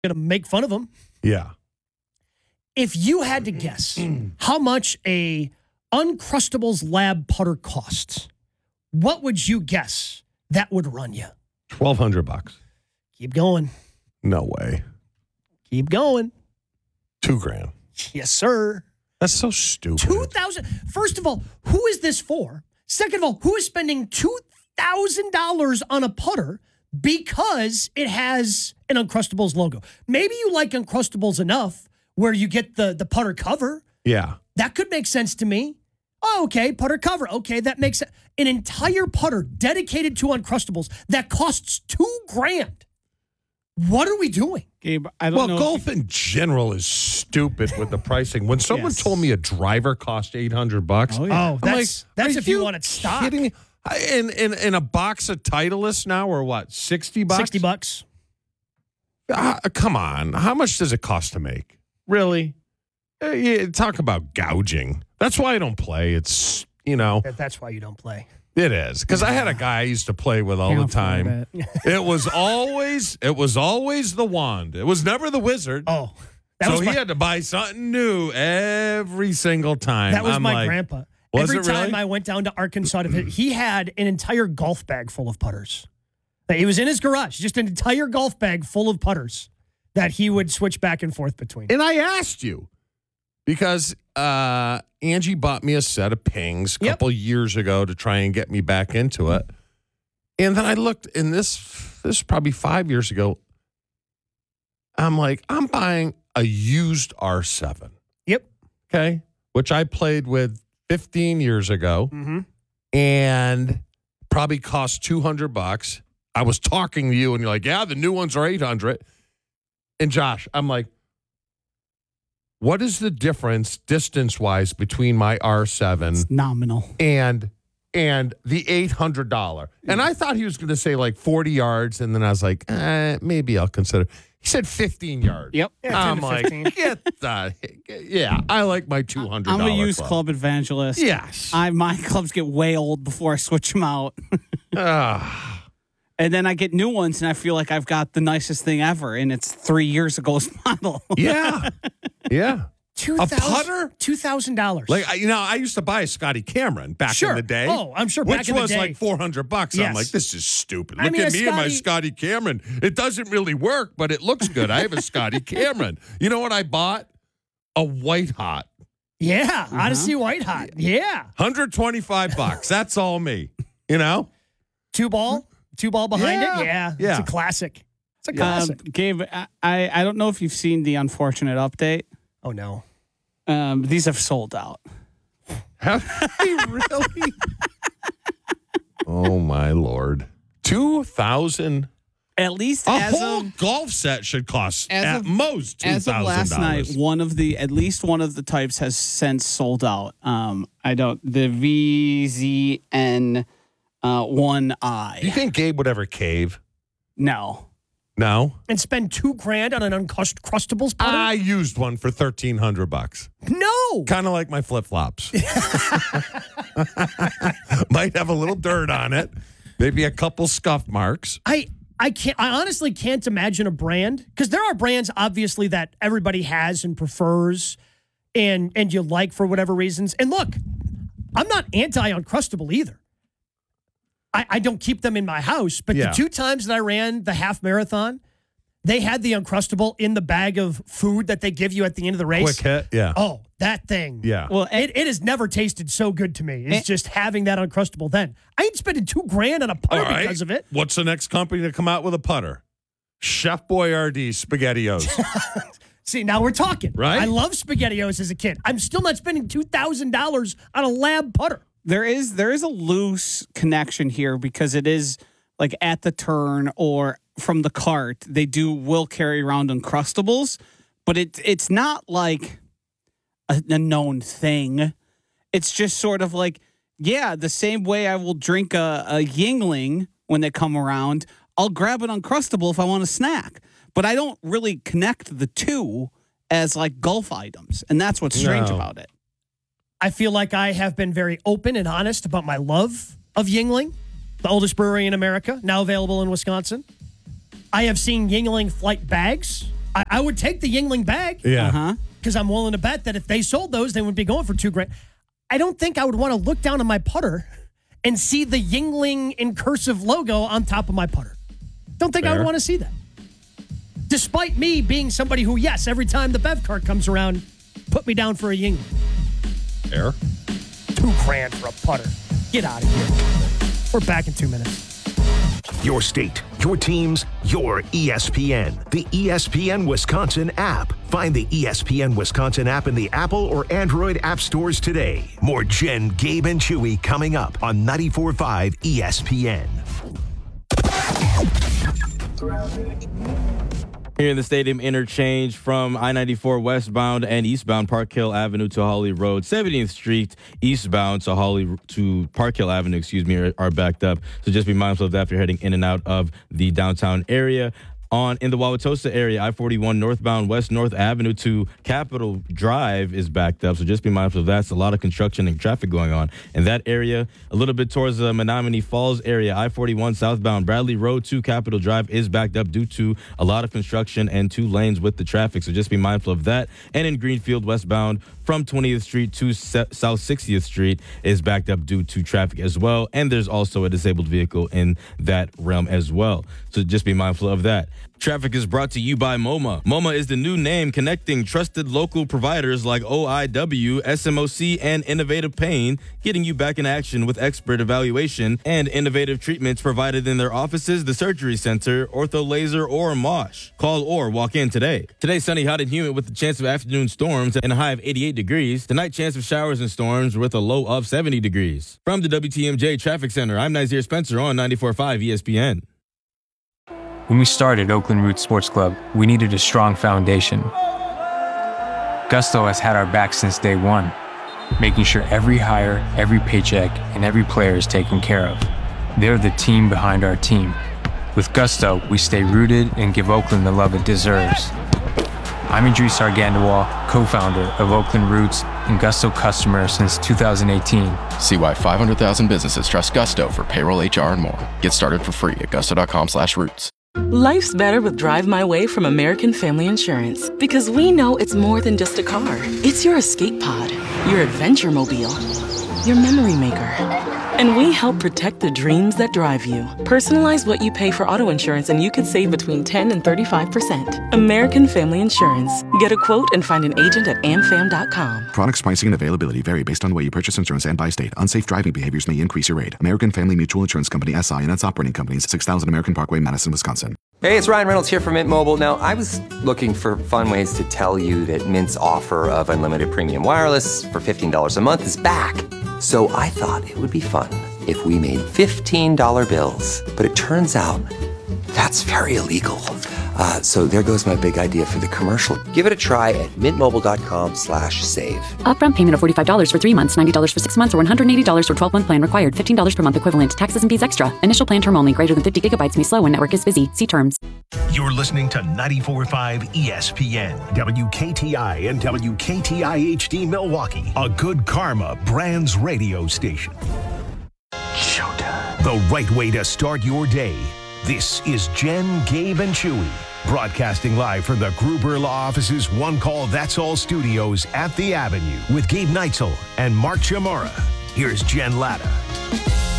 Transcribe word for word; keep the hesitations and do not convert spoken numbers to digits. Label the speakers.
Speaker 1: going to make fun of them.
Speaker 2: Yeah.
Speaker 1: If you had to guess how much a Uncrustables lab putter costs, what would you guess that would run you?
Speaker 2: twelve hundred bucks.
Speaker 1: Keep going.
Speaker 2: No way.
Speaker 1: Keep going.
Speaker 2: Two grand.
Speaker 1: Yes, sir.
Speaker 2: That's so stupid.
Speaker 1: Two thousand. First of all, who is this for? Second of all, who is spending two thousand dollars on a putter because it has an Uncrustables logo? Maybe you like Uncrustables enough where you get the the putter cover.
Speaker 2: Yeah.
Speaker 1: That could make sense to me. Oh, okay, putter cover. Okay, that makes sense. An entire putter dedicated to Uncrustables that costs two grand. What are we doing?
Speaker 3: Gabe, I don't
Speaker 2: well,
Speaker 3: know.
Speaker 2: golf in general is stupid with the pricing. When someone
Speaker 3: Yes.
Speaker 2: told me a driver cost eight hundred bucks,
Speaker 3: Oh, yeah.
Speaker 1: Oh, that's, that's
Speaker 2: are
Speaker 1: if you, want it stock.
Speaker 2: kidding me? In, in, in a box of Titleist now, or what, sixty bucks?
Speaker 1: sixty bucks.
Speaker 2: Uh, come on. How much does it cost to make? Really? Uh, yeah, talk about gouging. That's why I don't play. It's, you know,
Speaker 1: That- That's why you don't play.
Speaker 2: it is. Because I had a guy I used to play with all
Speaker 3: Can't
Speaker 2: the time.
Speaker 3: afford it.
Speaker 2: It was always, it was always the wand. It was never the wizard.
Speaker 1: Oh, that
Speaker 2: so
Speaker 1: was
Speaker 2: he
Speaker 1: my,
Speaker 2: had to buy something new every single time.
Speaker 1: that was
Speaker 2: I'm
Speaker 1: my
Speaker 2: like,
Speaker 1: grandpa.
Speaker 2: Was
Speaker 1: Every
Speaker 2: it
Speaker 1: time
Speaker 2: really?
Speaker 1: I went down to Arkansas to visit, he had an entire golf bag full of putters. He was in his garage, just an entire golf bag full of putters that he would switch back and forth between.
Speaker 2: And I asked you because uh, Angie bought me a set of pings a
Speaker 1: Yep.
Speaker 2: couple years ago to try and get me back into it. And then I looked, and this, this is probably five years ago. I'm like, I'm buying a used R seven.
Speaker 1: Yep.
Speaker 2: Okay. Which I played with fifteen years ago
Speaker 1: Mm-hmm.
Speaker 2: and probably cost two hundred bucks. I was talking to you and you're like, yeah, the new ones are eight hundred. And Josh, I'm like, what is the difference distance wise between my R seven
Speaker 3: It's nominal.
Speaker 2: and and the eight hundred dollars? And I thought he was going to say like forty yards. And then I was like, eh, maybe I'll consider. He said fifteen yards.
Speaker 3: Yep.
Speaker 1: Yeah, ten
Speaker 2: I'm
Speaker 1: to
Speaker 2: like,
Speaker 1: fifteen.
Speaker 2: get the, yeah, I like my two hundred dollars
Speaker 3: I'm a used
Speaker 2: club.
Speaker 3: club evangelist.
Speaker 2: Yes.
Speaker 3: I my clubs get way old before I switch them out.
Speaker 2: Ah.
Speaker 3: And then I get new ones, and I feel like I've got the nicest thing ever, and it's three years ago's model.
Speaker 2: Yeah. Yeah.
Speaker 1: Two
Speaker 2: A
Speaker 1: thousand
Speaker 2: putter?
Speaker 1: Two thousand dollars.
Speaker 2: Like, I- you know, I used to buy a Scotty Cameron back
Speaker 1: Sure.
Speaker 2: in the day.
Speaker 1: Oh, I'm sure back
Speaker 2: Which
Speaker 1: in the
Speaker 2: was
Speaker 1: day.
Speaker 2: like four hundred bucks.
Speaker 1: Yes.
Speaker 2: I'm like, this is stupid.
Speaker 1: I
Speaker 2: Look
Speaker 1: mean,
Speaker 2: at
Speaker 1: a
Speaker 2: me and my
Speaker 1: Scotty-
Speaker 2: Scotty Cameron. It doesn't really work, but it looks good. I have a Scotty Cameron. You know what I bought? A White Hot.
Speaker 1: yeah, Odyssey White Hot. Yeah,
Speaker 2: one hundred twenty-five bucks. That's all me. You know?
Speaker 1: two ball, two ball behind
Speaker 2: Yeah.
Speaker 1: it. Yeah,
Speaker 2: Yeah.
Speaker 1: it's a classic. It's a
Speaker 3: Um,
Speaker 1: classic.
Speaker 3: Gabe, I, I I don't know if you've seen the unfortunate update.
Speaker 1: Oh no.
Speaker 3: Um, these have sold out.
Speaker 2: Have they really? Oh, my Lord. two thousand
Speaker 3: At least
Speaker 2: A
Speaker 3: as
Speaker 2: whole
Speaker 3: of
Speaker 2: golf set should cost
Speaker 3: As
Speaker 2: at
Speaker 3: of-
Speaker 2: most two
Speaker 3: as
Speaker 2: thousand
Speaker 3: of
Speaker 2: dollars.
Speaker 3: last night, one of the at least one of the types has since sold out. Um, I don't the V Z N uh, one
Speaker 2: Do you
Speaker 3: I.
Speaker 2: think Gabe would ever cave?
Speaker 3: No.
Speaker 2: No.
Speaker 1: And spend two grand on an Uncrustables putter?
Speaker 2: I used one for thirteen hundred bucks.
Speaker 1: no.
Speaker 2: Kind of like my flip flops. Might have a little dirt on it, maybe a couple scuff marks.
Speaker 1: I I can't. I honestly can't imagine a brand because there are brands obviously that everybody has and prefers, and and you like for whatever reasons. And look, I'm not anti Uncrustable either. I, I don't keep them in my house, but
Speaker 2: Yeah.
Speaker 1: the two times that I ran the half marathon, they had the Uncrustable in the bag of food that they give you at the end of the race.
Speaker 2: Quick hit, yeah,
Speaker 1: Oh, that thing.
Speaker 2: yeah.
Speaker 3: Well, and,
Speaker 1: It, it has never tasted so good to me. It's
Speaker 3: And-
Speaker 1: just having that Uncrustable then. I ain't spending two grand on a putter
Speaker 2: All right.
Speaker 1: because of it.
Speaker 2: What's the next company to come out with a putter? Chef Boyardee SpaghettiOs.
Speaker 1: See, now we're talking.
Speaker 2: Right?
Speaker 1: I love SpaghettiOs as a kid. I'm still not spending two thousand dollars on a lab putter.
Speaker 3: there is there is a loose connection here because it is like at the turn or from the cart they do will carry around Uncrustables, but it it's not like a, a known thing. It's just sort of like, yeah, the same way I will drink a, a Yingling when they come around, I'll grab an Uncrustable if I want a snack. But I don't really connect the two as like golf items, and that's what's strange
Speaker 2: No.
Speaker 3: about it.
Speaker 1: I feel like I have been very open and honest about my love of Yingling, the oldest brewery in America, now available in Wisconsin. I have seen Yingling flight bags I, I would take the Yuengling bag.
Speaker 2: Yeah.
Speaker 3: Uh-huh.
Speaker 1: Because I'm willing to bet that if they sold those, they would be going for two grand. I don't think I would want to look down on my putter and see the Yuengling in cursive logo on top of my putter. Don't think
Speaker 2: Fair.
Speaker 1: I would want to see that. Despite me being somebody who, yes, every time the Bev cart comes around, put me down for a Yuengling.
Speaker 2: Fair.
Speaker 1: Two grand for a putter. Get out of here. We're back in two minutes.
Speaker 4: Your state, your teams, your E S P N. The E S P N Wisconsin app. Find the E S P N Wisconsin app in the Apple or Android app stores today. More Jen, Gabe, and Chewy coming up on ninety-four point five E S P N.
Speaker 5: Here in the Stadium Interchange from I ninety-four westbound and eastbound Park Hill Avenue to Holly Road, seventieth Street eastbound to Holly to Park Hill Avenue, excuse me, are, are backed up. So just be mindful of that if you're heading in and out of the downtown area. On in the Wauwatosa area, I forty-one northbound West North Avenue to Capitol Drive is backed up. So just be mindful of that. It's a lot of construction and traffic going on in that area. A little bit towards the Menominee Falls area, I forty-one southbound Bradley Road to Capitol Drive is backed up due to a lot of construction and two lanes with the traffic. So just be mindful of that. And in Greenfield westbound from twentieth Street to South sixtieth Street is backed up due to traffic as well. And there's also a disabled vehicle in that realm as well. So just be mindful of that. Traffic is brought to you by MoMA. MoMA is the new name connecting trusted local providers like O I W, S M O C, and Innovative Pain, getting you back in action with expert evaluation and innovative treatments provided in their offices, the surgery center, ortho laser, or MOSH. Call or walk in today. Today, sunny, hot, and humid with the chance of afternoon storms and a high of eighty-eight degrees. Tonight, chance of showers and storms with a low of seventy degrees. From the W T M J Traffic Center, I'm Nazir Spencer on ninety-four point five E S P N.
Speaker 6: When we started Oakland Roots Sports Club, we needed a strong foundation. Gusto has had our back since day one, making sure every hire, every paycheck, and every player is taken care of. They're the team behind our team. With Gusto, we stay rooted and give Oakland the love it deserves. I'm Idris Argandawal, co-founder of Oakland Roots and Gusto customer since two thousand eighteen.
Speaker 7: See why five hundred thousand businesses trust Gusto for payroll, H R, and more. Get started for free at gusto.com slash roots.
Speaker 8: Life's better with Drive My Way from American Family Insurance, because we know it's more than just a car. It's your escape pod, your adventure mobile, your memory maker. And we help protect the dreams that drive you. Personalize what you pay for auto insurance and you could save between ten and thirty-five percent. American Family Insurance. Get a quote and find an agent at am fam dot com.
Speaker 9: Products, pricing, and availability vary based on the way you purchase insurance and by state. Unsafe driving behaviors may increase your rate. American Family Mutual Insurance Company, S I and its operating companies, six thousand American Parkway, Madison, Wisconsin.
Speaker 10: Hey, it's Ryan Reynolds here from Mint Mobile. Now, I was looking for fun ways to tell you that Mint's offer of unlimited premium wireless for fifteen dollars a month is back. So I thought it would be fun if we made fifteen dollar bills. But it turns out that's very illegal. Uh, so there goes my big idea for the commercial. Give it a try at mintmobile.com slash save.
Speaker 11: Upfront payment of forty-five dollars for three months, ninety dollars for six months, or one hundred eighty dollars for twelve-month plan required. fifteen dollars per month equivalent. Taxes and fees extra. Initial plan term only. Greater than fifty gigabytes may slow when network is busy. See terms.
Speaker 4: You're listening to ninety-four point five E S P N, W K T I and W K T I H D Milwaukee, a Good Karma Brands radio station. Showtime. The right way to start your day. This is Jen, Gabe, and Chewy, broadcasting live from the Gruber Law Office's One Call That's All studios at the Avenue with Gabe Neitzel and Mark Chamara. Here's Jen Latta.